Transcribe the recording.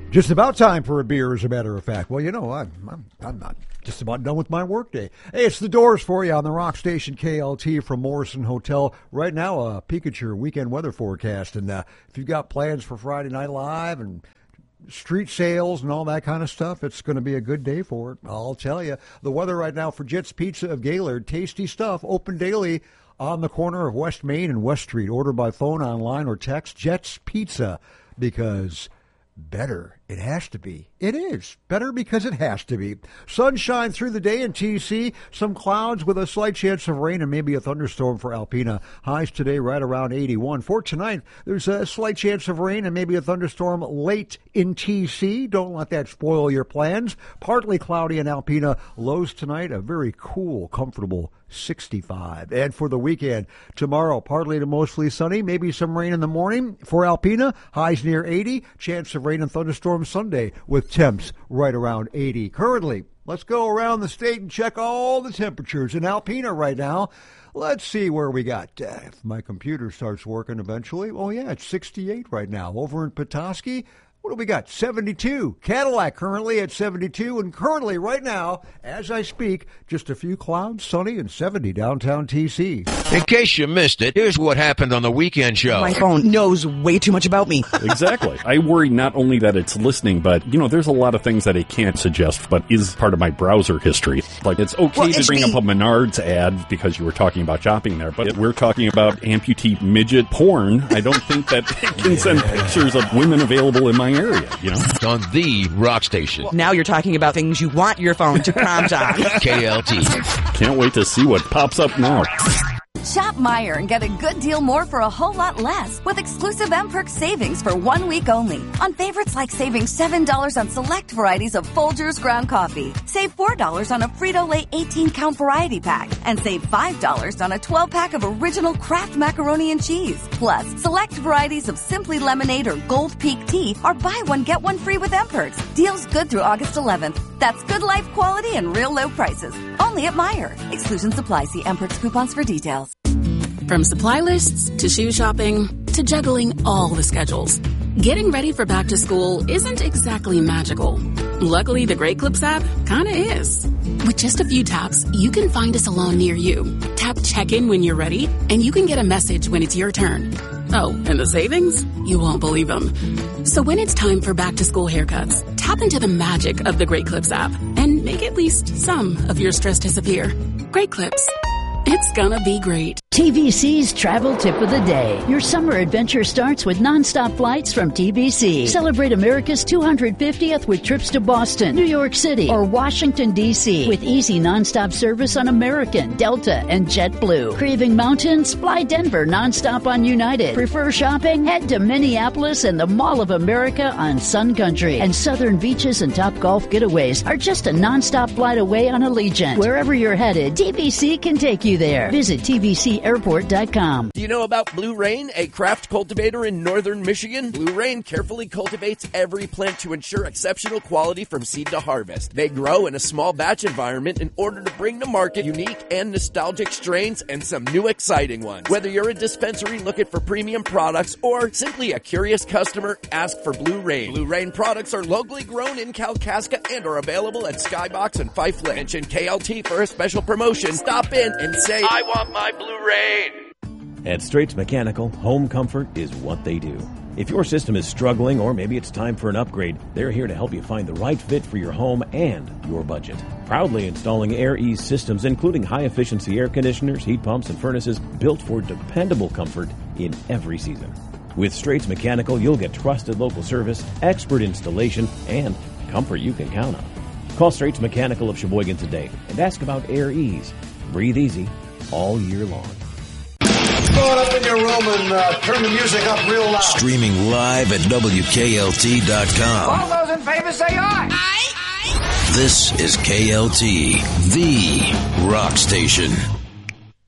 Just about time for a beer, as a matter of fact. Well, you know, I'm not just about done with my workday. Hey, it's the Doors for you on the Rock Station KLT from Morrison Hotel. Right now, a peek at your weekend weather forecast. And if you've got plans for Friday Night Live and street sales and all that kind of stuff, it's going to be a good day for it. I'll tell you. The weather right now for Jets Pizza of Gaylord. Tasty stuff. Open daily on the corner of West Main and West Street. Order by phone, online, or text. Jets Pizza, because better it has to be. It is better because it has to be. Sunshine through the day in TC. Some clouds with a slight chance of rain and maybe a thunderstorm for Alpena. Highs today right around 81. For tonight, there's a slight chance of rain and maybe a thunderstorm late in TC. Don't let that spoil your plans. Partly cloudy in Alpena. Lows tonight, a very cool, comfortable 65. And for the weekend, tomorrow, partly to mostly sunny, maybe some rain in the morning for Alpena. Highs near 80. Chance of rain and thunderstorms Sunday with temps right around 80. Currently, let's go around the state and check all the temperatures in Alpena right now. Let's see where we got. If my computer starts working eventually. Oh, yeah, it's 68 right now. Over in Petoskey, what do we got? 72. Cadillac currently at 72. And currently, right now, as I speak, just a few clouds, sunny, and 70 downtown TC. In case you missed it, here's what happened on the weekend show. My phone knows way too much about me. Exactly. I worry not only that it's listening, but, there's a lot of things that it can't suggest, but is part of my browser history. Like, it's okay to bring up a Menards ad because you were talking about shopping there, but we're talking about amputee midget porn. I don't think that it can send pictures of women available in my area, On the Rock Station. Now you're talking about things you want your phone to prompt on. KLT. Can't wait to see what pops up now. Shop Meijer and get a good deal more for a whole lot less with exclusive M-Perks savings for 1 week only. On favorites like saving $7 on select varieties of Folgers ground coffee. Save $4 on a Frito-Lay 18-count variety pack. And save $5 on a 12-pack of original Kraft macaroni and cheese. Plus, select varieties of Simply Lemonade or Gold Peak tea are buy one, get one free with M-Perks. Deals good through August 11th. That's good life quality and real low prices. Only at Meijer. Exclusions apply. See M-Perks coupons for details. From supply lists to shoe shopping to juggling all the schedules, getting ready for back to school isn't exactly magical. Luckily, the Great Clips app kinda is. With just a few taps, you can find a salon near you. Tap check-in when you're ready, and you can get a message when it's your turn. Oh, and the savings? You won't believe them. So when it's time for back to school haircuts, tap into the magic of the Great Clips app and make at least some of your stress disappear. Great Clips. It's gonna be great. TVC's Travel Tip of the Day. Your summer adventure starts with nonstop flights from TVC. Celebrate America's 250th with trips to Boston, New York City, or Washington, D.C. with easy nonstop service on American, Delta, and JetBlue. Craving mountains? Fly Denver nonstop on United. Prefer shopping? Head to Minneapolis and the Mall of America on Sun Country. And southern beaches and top golf getaways are just a nonstop flight away on Allegiant. Wherever you're headed, TVC can take you there. Visit TVCairport.com. Do you know about Blue Rain, a craft cultivator in northern Michigan? Blue Rain carefully cultivates every plant to ensure exceptional quality from seed to harvest. They grow in a small batch environment in order to bring to market unique and nostalgic strains and some new exciting ones. Whether you're a dispensary looking for premium products or simply a curious customer, ask for Blue Rain. Blue Rain products are locally grown in Kalkaska and are available at Skybox and Fife Lake. Mention KLT for a special promotion. Stop in and say, I want my Blue Rain. At Straits Mechanical, home comfort is what they do. If your system is struggling or maybe it's time for an upgrade, they're here to help you find the right fit for your home and your budget. Proudly installing Air Ease systems, including high-efficiency air conditioners, heat pumps, and furnaces built for dependable comfort in every season. With Straits Mechanical, you'll get trusted local service, expert installation, and comfort you can count on. Call Straits Mechanical of Sheboygan today and ask about Air Ease. Breathe easy all year long. Go up in your room and turn the music up real loud. Streaming live at WKLT.com. All those in favor say aye. This is KLT, the Rock Station.